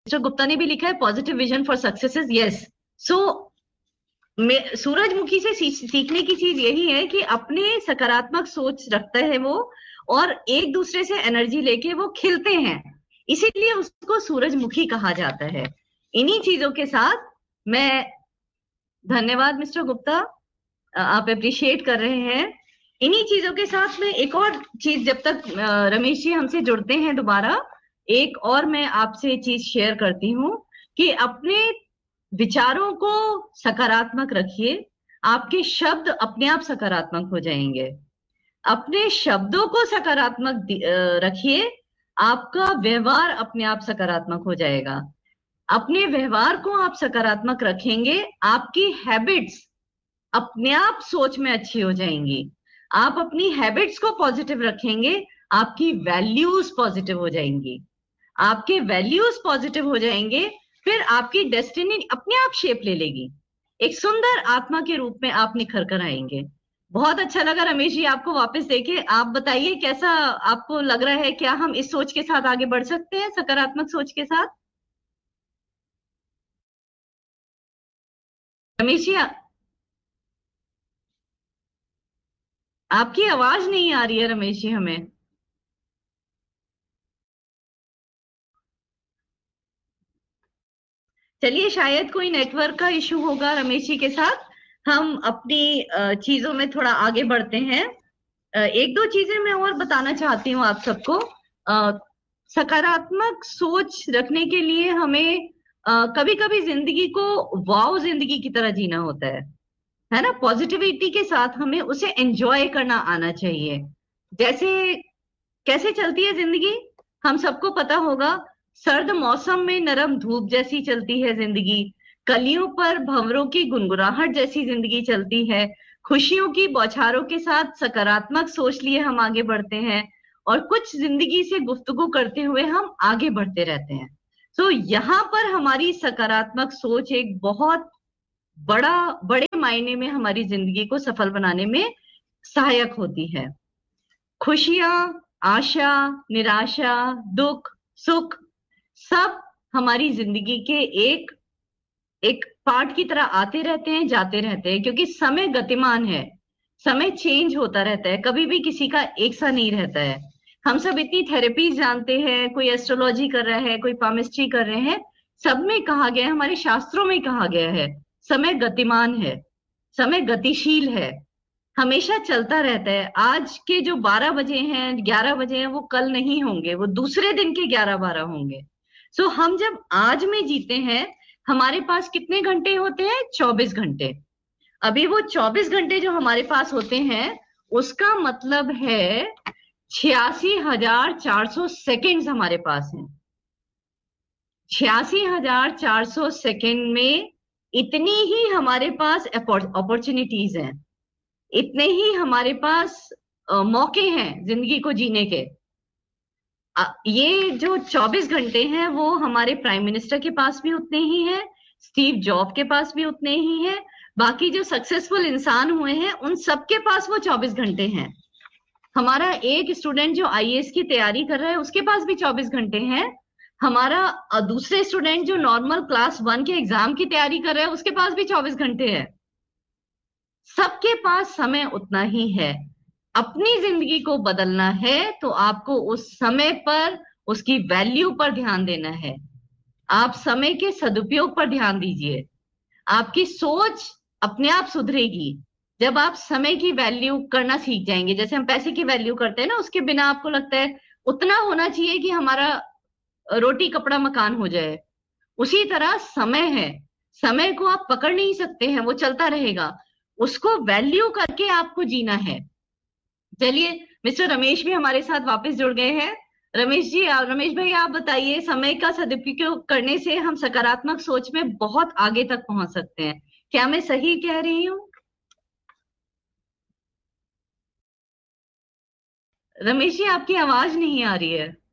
Mister Gupta ने भी लिखा है positive vision for success is yes. सो सूरजमुखी से सीखने की चीज यही है कि अपने सकारात्मक सोच रखता है वो, और एक दूसरे से एनर्जी लेके वो खिलते हैं, इसीलिए उसको सूरजमुखी कहा जाता है। इन्हीं चीजों के साथ मैं, धन्यवाद मिस्टर गुप्ता, आप अप्रिशिएट कर रहे हैं। इन्हीं चीजों के साथ में एक और चीज, जब तक रमेश जी हमसे जुड़ते हैं दोबारा, एक और मैं आपसे चीज शेयर करती हूँ कि अपने विचारों को सकारात्मक रखिए, आपके शब्द अपने आप सकारात्मक हो जाएंगे। अपने शब्दों को सकारात्मक रखिए, आपका व्यवहार अपने आप सकारात्मक हो जाएगा। अपने व्यवहार को आप सकारात्मक रखेंगे, आपकी हैबिट्स अपने आप सोच में अच्छी हो जाएंगी। आप अपनी हैबिट्स को पॉजिटिव रखेंगे, आपकी वैल्यूज पॉजिटिव हो जाएंगी। आपके वैल्यूज पॉजिटिव हो जाएंगे, फिर आपकी डेस्टिनी अपने आप शेप ले लेगी। एक सुंदर आत्मा के रूप में आप निखर कर आएंगे। बहुत अच्छा लगा रमेश जी आपको वापस देखे। आप बताइए कैसा आपको लग रहा है, क्या हम इस सोच के साथ आगे बढ़ सकते हैं, सकारात्मक सोच के साथ? रमेश जी आपकी आवाज नहीं आ रही है रमेश जी हमें। चलिए, शायद कोई नेटवर्क का इशू होगा रमेश जी के साथ। हम अपनी चीजों में थोड़ा आगे बढ़ते हैं। एक दो चीजें मैं और बताना चाहती हूँ आप सबको। सकारात्मक सोच रखने के लिए हमें कभी कभी जिंदगी को वाव जिंदगी की तरह जीना होता है ना। पॉजिटिविटी के साथ हमें उसे एंजॉय करना आना चाहिए। जैसे कैसे चलती है जिंदगी, हम सबको पता होगा। सर्द मौसम में नरम धूप जैसी चलती है जिंदगी, कलियों पर भंवरों की गुनगुनाहट जैसी जिंदगी चलती है। खुशियों की बौछारों के साथ सकारात्मक सोच लिए हम आगे बढ़ते हैं, और कुछ जिंदगी से गुफ्तगू करते हुए हम आगे बढ़ते रहते हैं। तो यहाँ पर हमारी सकारात्मक सोच एक बहुत बड़े मायने में हमारी जिंदगी को सफल बनाने में सहायक होती है। खुशियां, आशा, निराशा, दुख, सुख, सब हमारी जिंदगी के एक एक पार्ट की तरह आते रहते हैं, जाते रहते हैं, क्योंकि समय गतिमान है। समय चेंज होता रहता है, कभी भी किसी का एक सा नहीं रहता है। हम सब इतनी थेरेपीज जानते हैं, कोई एस्ट्रोलॉजी कर रहा है, कोई पामिस्ट्री कर रहे हैं, सब में कहा गया है, हमारे शास्त्रों में कहा गया है, समय गतिमान है, समय गतिशील है, हमेशा चलता रहता है। आज के जो 12 बजे हैं, 11 बजे हैं, वो कल नहीं होंगे, वो दूसरे दिन के 11-12 होंगे। सो हम जब आज में जीते हैं, हमारे पास कितने घंटे होते हैं? 24 घंटे। अभी वो 24 घंटे जो हमारे पास होते हैं, उसका मतलब है 86,400 सेकेंड्स हमारे पास हैं। 86,400 सेकेंड में इतनी ही हमारे पास अपॉर्चुनिटीज हैं, इतने ही हमारे पास मौके हैं जिंदगी को जीने के। ये जो 24 घंटे हैं वो हमारे प्राइम मिनिस्टर के पास भी उतने ही हैं, स्टीव जॉब के पास भी उतने ही हैं, बाकी जो सक्सेसफुल इंसान हुए हैं उन सबके पास वो 24 घंटे हैं। हमारा एक स्टूडेंट जो आईएएस की तैयारी कर रहा है उसके पास भी 24 घंटे हैं। हमारा दूसरे स्टूडेंट जो नॉर्मल क्लास 1 के एग्जाम की तैयारी कर रहा है उसके पास भी 24 घंटे है। सबके पास समय उतना ही है। अपनी जिंदगी को बदलना है तो आपको उस समय पर उसकी वैल्यू पर ध्यान देना है। आप समय के सदुपयोग पर ध्यान दीजिए, आपकी सोच अपने आप सुधरेगी जब आप समय की वैल्यू करना सीख जाएंगे। जैसे हम पैसे की वैल्यू करते हैं ना, उसके बिना आपको लगता है उतना होना चाहिए कि हमारा रोटी कपड़ा मकान हो जाए, उसी तरह समय है। समय को आप पकड़ नहीं सकते हैं, वो चलता रहेगा, उसको वैल्यू करके आपको जीना है। चलिए, मिस्टर रमेश भी हमारे साथ वापस जुड़ गए हैं। रमेश जी, रमेश भाई आप बताइए, समय का सदुपयोग करने से हम सकारात्मक सोच में बहुत आगे तक पहुंच सकते हैं, क्या मैं सही कह रही हूँ? रमेश जी आपकी आवाज नहीं आ रही है।